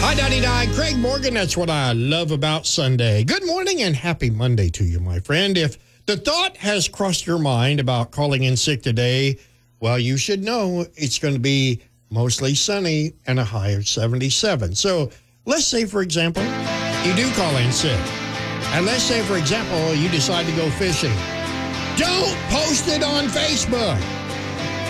I-99, Craig Morgan. That's what I love about Sunday. Good morning and happy Monday to you, my friend. If the thought has crossed your mind about calling in sick today, well, you should know it's going to be mostly sunny and a high of 77. So let's say, for example, you do call in sick. And let's say, for example, you decide to go fishing. Don't post it on Facebook.